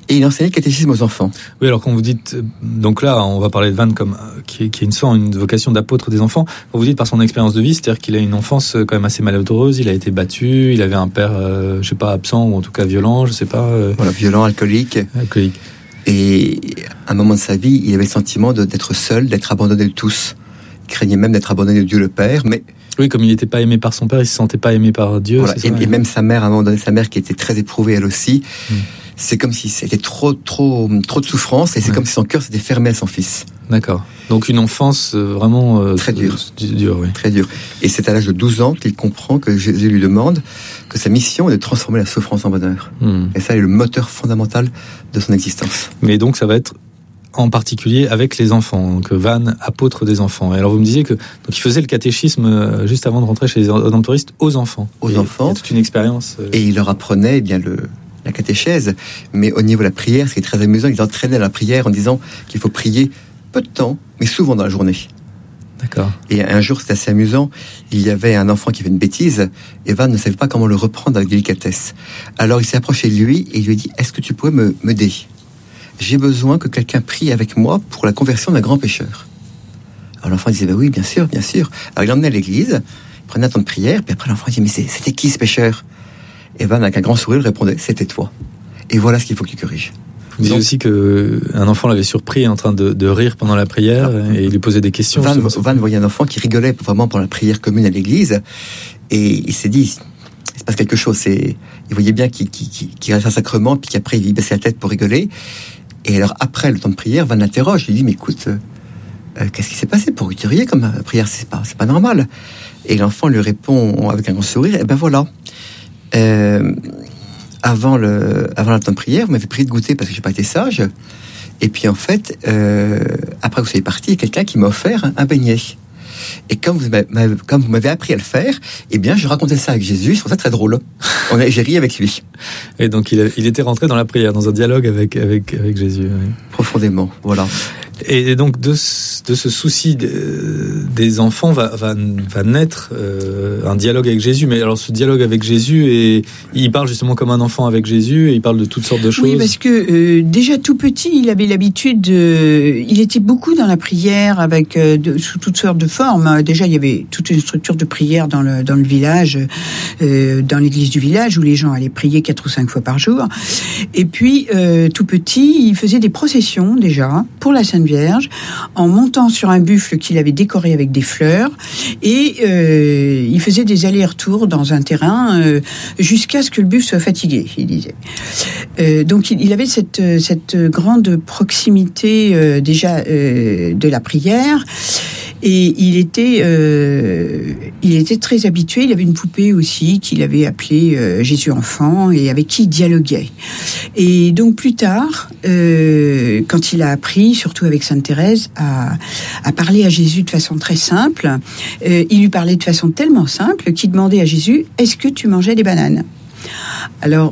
Et il enseignait le catéchisme aux enfants. Oui, alors quand vous dites, donc là, on va parler de Van comme qui a une vocation d'apôtre des enfants. Quand vous dites par son expérience de vie, c'est-à-dire qu'il a une enfance quand même assez malheureuse. Il a été battu, il avait un père, je sais pas, absent ou en tout cas violent, je sais pas. Voilà, violent, alcoolique. Alcoolique. Et à un moment de sa vie, il avait le sentiment d'être seul, d'être abandonné de tous. Il craignait même d'être abandonné de Dieu le Père, mais oui, comme il n'était pas aimé par son père, il se sentait pas aimé par Dieu. Voilà. C'est ça, et même sa mère, à un moment donné, sa mère qui était très éprouvée elle aussi. C'est comme si c'était trop de souffrance, et c'est comme si son cœur s'était fermé à son fils. D'accord. Donc une enfance vraiment très dure. Oui. Très dure. Et c'est à l'âge de 12 ans qu'il comprend que Jésus lui demande que sa mission est de transformer la souffrance en bonheur. Et ça est le moteur fondamental de son existence. Mais donc ça va être en particulier avec les enfants, que Van, apôtre des enfants. Et alors vous me disiez que donc il faisait le catéchisme juste avant de rentrer chez les rédemptoristes aux enfants. Aux enfants. Il y a toute une expérience. Et il leur apprenait la catéchèse, mais au niveau de la prière, ce qui est très amusant, il entraînait la prière en disant qu'il faut prier peu de temps, mais souvent dans la journée. D'accord. Et un jour, c'était assez amusant, il y avait un enfant qui fait une bêtise, et Van ne savait pas comment le reprendre avec délicatesse. Alors il s'est approché de lui et il lui a dit « Est-ce que tu pourrais m'aider ? J'ai besoin que quelqu'un prie avec moi pour la conversion d'un grand pécheur. » Alors l'enfant disait « Oui, bien sûr, bien sûr. » Alors il l'emmenait à l'église, il prenait un temps de prière, puis après l'enfant disait « Mais c'était qui ce pécheur ?» Et Van, avec un grand sourire, répondait « C'était toi. Et voilà ce qu'il faut que tu corriges. » Vous disiez aussi qu'un enfant l'avait surpris en train de rire pendant la prière et il lui posait des questions. Van voyait un enfant qui rigolait vraiment pendant la prière commune à l'église et il s'est dit il se passe quelque chose. Il voyait bien qu'il restait un sacrement puis qu'après il baissait la tête pour rigoler. Et alors après le temps de prière, Van l'interroge. Il lui dit mais écoute, qu'est-ce qui s'est passé pour que tu riais comme prière, c'est pas normal. Et l'enfant lui répond avec un grand sourire, ben voilà. Avant le temps de prière, vous m'avez prié de goûter parce que j'ai pas été sage. Et puis en fait, après que vous soyez parti, il y a quelqu'un qui m'a offert un beignet. Et comme vous m'avez appris à le faire, eh bien, je racontais ça avec Jésus. Je trouvais ça très drôle. J'ai ri avec lui. Et donc, il était rentré dans la prière, dans un dialogue avec Jésus. Oui. Profondément, voilà. Et donc, de ce souci des enfants va naître un dialogue avec Jésus. Mais alors, ce dialogue avec Jésus, il parle justement comme un enfant avec Jésus, et il parle de toutes sortes de choses. Oui, parce que déjà tout petit, il avait l'habitude, il était beaucoup dans la prière, sous toutes sortes de formes. Déjà, il y avait toute une structure de prière dans le village, dans l'église du village, où les gens allaient prier 4 ou 5 fois par jour. Et puis, tout petit, il faisait des processions, déjà, pour la Sainte Vierge, en montant sur un buffle qu'il avait décoré avec des fleurs, et il faisait des allers-retours dans un terrain jusqu'à ce que le buffle soit fatigué, il disait. Donc il avait cette grande proximité déjà de la prière. Et il était très habitué. Il avait une poupée aussi qu'il avait appelée Jésus enfant et avec qui il dialoguait. Et donc plus tard, quand il a appris, surtout avec Sainte Thérèse, à parler à Jésus de façon très simple, il lui parlait de façon tellement simple qu'il demandait à Jésus « Est-ce que tu mangeais des bananes ?» Alors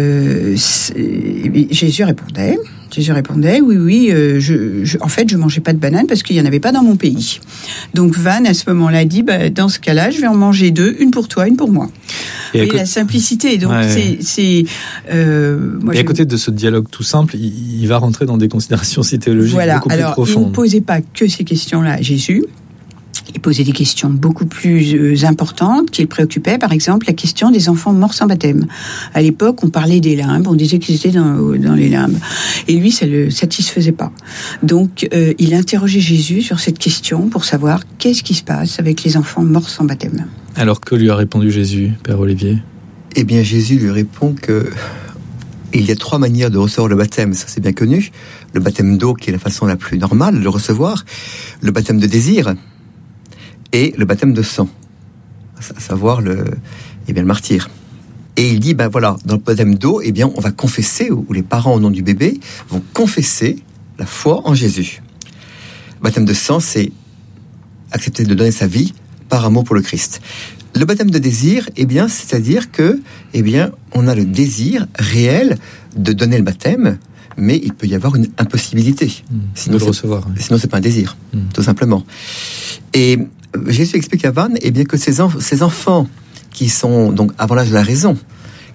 Jésus répondait oui, en fait, je mangeais pas de bananes parce qu'il y en avait pas dans mon pays. Donc Van, à ce moment-là, dit, dans ce cas-là, je vais en manger 2, une pour toi, une pour moi. Et la simplicité. Donc c'est moi, et à côté de ce dialogue tout simple, il va rentrer dans des considérations théologiques beaucoup plus profondes. Il ne posait pas que ces questions-là à Jésus. Il posait des questions beaucoup plus importantes qui le préoccupaient, par exemple la question des enfants morts sans baptême. À l'époque, on parlait des limbes, on disait qu'ils étaient dans les limbes. Et lui, ça le satisfaisait pas. Donc, il interrogeait Jésus sur cette question pour savoir qu'est-ce qui se passe avec les enfants morts sans baptême. Alors, que lui a répondu Jésus, Père Olivier ? Eh bien, Jésus lui répond que il y a 3 manières de recevoir le baptême, ça c'est bien connu. Le baptême d'eau, qui est la façon la plus normale de le recevoir. Le baptême de désir, et le baptême de sang, à savoir le martyre. Et il dit, voilà, dans le baptême d'eau, on va confesser, ou les parents au nom du bébé vont confesser la foi en Jésus. Le baptême de sang, c'est accepter de donner sa vie par amour pour le Christ. Le baptême de désir, c'est-à-dire que, on a le désir réel de donner le baptême, mais il peut y avoir une impossibilité. Sinon, de le recevoir. Oui. Sinon, c'est pas un désir, tout simplement. Et Jésus explique à Van, que ces enfants qui sont donc avant l'âge de la raison,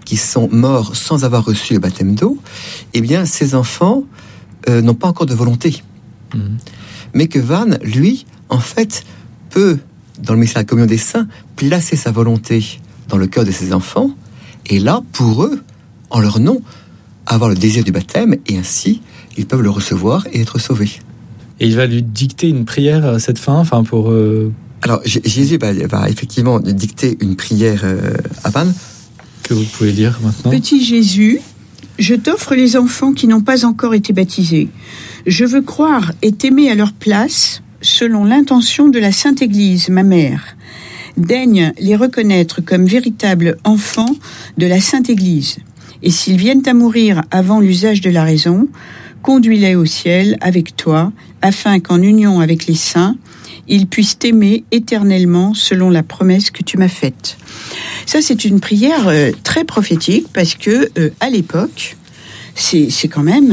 qui sont morts sans avoir reçu le baptême d'eau, eh bien, ces enfants n'ont pas encore de volonté. Mais que Van, lui, en fait, peut, dans le mystère de la communion des saints, placer sa volonté dans le cœur de ses enfants, et là, pour eux, en leur nom, avoir le désir du baptême, et ainsi, ils peuvent le recevoir et être sauvés. Et il va lui dicter une prière à cette fin, pour... Alors, Jésus va effectivement dicter une prière à Van. Que vous pouvez lire maintenant. Petit Jésus, je t'offre les enfants qui n'ont pas encore été baptisés. Je veux croire et t'aimer à leur place, selon l'intention de la Sainte Église, ma mère. Daigne les reconnaître comme véritables enfants de la Sainte Église. Et s'ils viennent à mourir avant l'usage de la raison, conduis-les au ciel avec toi, afin qu'en union avec les saints, ils puissent t'aimer éternellement selon la promesse que tu m'as faite. Ça, c'est une prière très prophétique parce que à l'époque, c'est quand même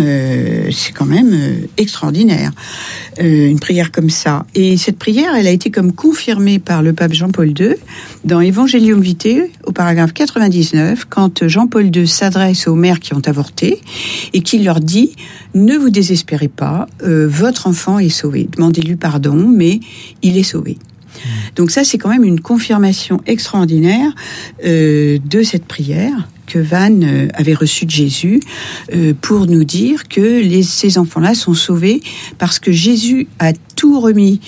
extraordinaire, une prière comme ça. Et cette prière, elle a été comme confirmée par le pape Jean-Paul II dans Evangelium Vitae, au paragraphe 99, quand Jean-Paul II s'adresse aux mères qui ont avorté et qui leur dit « Ne vous désespérez pas, votre enfant est sauvé. Demandez-lui pardon, mais il est sauvé. » Donc ça, c'est quand même une confirmation extraordinaire de cette prière que Van avait reçue de Jésus pour nous dire que ces enfants-là sont sauvés parce que Jésus a tout remis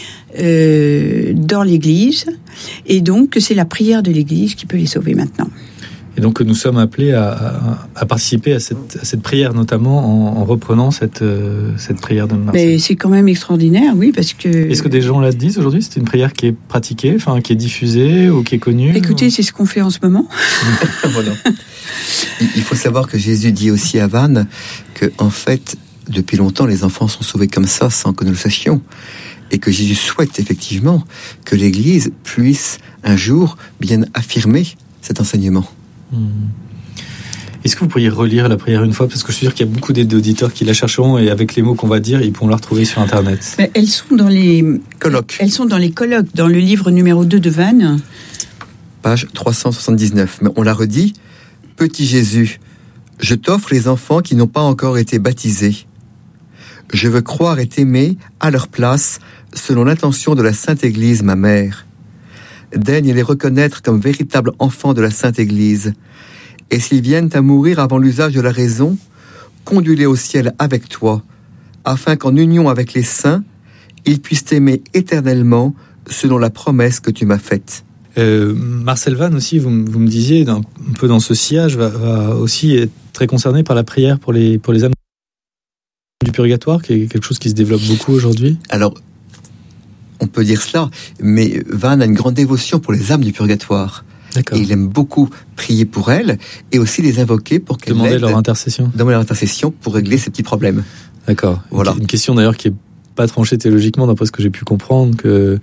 dans l'Église et donc que c'est la prière de l'Église qui peut les sauver maintenant. Et donc nous sommes appelés à participer à cette prière, notamment en reprenant cette prière de Marseille. Mais c'est quand même extraordinaire, oui, parce que... Est-ce que des gens la disent aujourd'hui ? C'est une prière qui est pratiquée, qui est diffusée ou qui est connue ? Écoutez, c'est ce qu'on fait en ce moment. Voilà. Il faut savoir que Jésus dit aussi à Van que, en fait, depuis longtemps, les enfants sont sauvés comme ça, sans que nous le sachions. Et que Jésus souhaite effectivement que l'Église puisse un jour bien affirmer cet enseignement. Est-ce que vous pourriez relire la prière une fois ? Parce que je suis sûr qu'il y a beaucoup d'auditeurs qui la chercheront et avec les mots qu'on va dire, ils pourront la retrouver sur Internet. Mais elles sont dans les colloques. Elles sont dans les colloques, dans le livre numéro 2 de Van. Page 379. Mais on la redit. Petit Jésus, je t'offre les enfants qui n'ont pas encore été baptisés. Je veux croire et t'aimer à leur place, selon l'intention de la Sainte Église, ma mère. Daigne les reconnaître comme véritables enfants de la Sainte Église. Et s'ils viennent à mourir avant l'usage de la raison, conduis-les au ciel avec toi, afin qu'en union avec les saints, ils puissent t'aimer éternellement, selon la promesse que tu m'as faite. Marcel Van aussi, vous me disiez, un peu dans ce sillage, va aussi être très concerné par la prière pour les âmes du purgatoire, qui est quelque chose qui se développe beaucoup aujourd'hui. Alors, on peut dire cela, mais Van a une grande dévotion pour les âmes du purgatoire. D'accord. Et il aime beaucoup prier pour elles et aussi les invoquer pour qu'elles demander leur intercession pour régler ces petits problèmes. D'accord. Voilà. Une question d'ailleurs qui est pas tranchée théologiquement, d'après ce que j'ai pu comprendre, que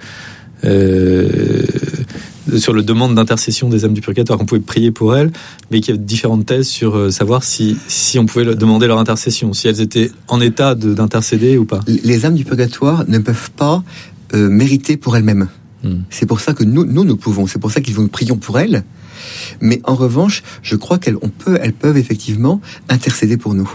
sur le demande d'intercession des âmes du purgatoire, qu'on pouvait prier pour elles, mais qu'il y avait différentes thèses sur savoir si on pouvait demander leur intercession, si elles étaient en état d'intercéder ou pas. Les âmes du purgatoire ne peuvent pas mériter pour elles-mêmes. C'est pour ça que nous pouvons. C'est pour ça qu'ils nous prions pour elles. Mais en revanche, je crois elles peuvent effectivement intercéder pour nous.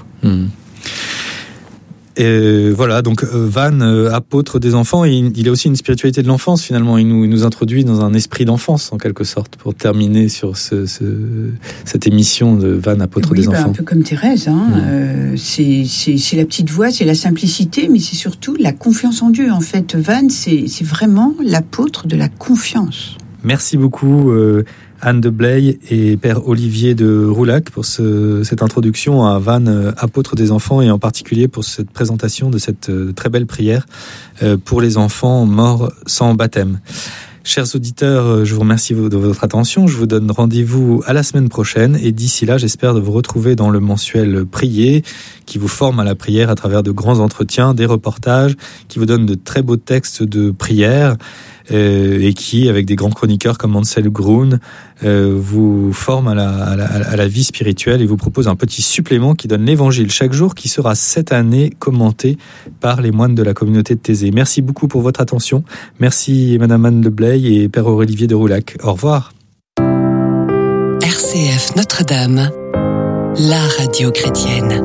Et voilà, donc Van, apôtre des enfants, il a aussi une spiritualité de l'enfance finalement. Il nous introduit dans un esprit d'enfance en quelque sorte pour terminer sur cette émission de Van, apôtre des enfants. Un peu comme Thérèse, c'est la petite voix, c'est la simplicité, mais c'est surtout la confiance en Dieu. En fait, Van, c'est vraiment l'apôtre de la confiance. Merci beaucoup Anne de Blaye et Père Olivier de Roulac pour cette introduction à Van, apôtre des enfants, et en particulier pour cette présentation de cette très belle prière pour les enfants morts sans baptême. Chers auditeurs, je vous remercie de votre attention. Je vous donne rendez-vous à la semaine prochaine et d'ici là, j'espère de vous retrouver dans le mensuel Prier qui vous forme à la prière à travers de grands entretiens, des reportages, qui vous donnent de très beaux textes de prière et qui, avec des grands chroniqueurs comme Ansel Grun, vous forme à la vie spirituelle et vous propose un petit supplément qui donne l'évangile chaque jour, qui sera cette année commenté par les moines de la communauté de Thésée. Merci beaucoup pour votre attention. Merci Madame Anne de Blaye et Père Olivier de Roulac. Au revoir. RCF. RCF Notre-Dame, la radio chrétienne.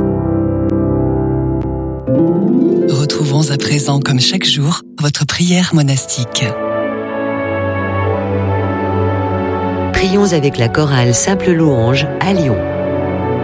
Retrouvons à présent, comme chaque jour, votre prière monastique. Prions avec la chorale Simple Louange à Lyon.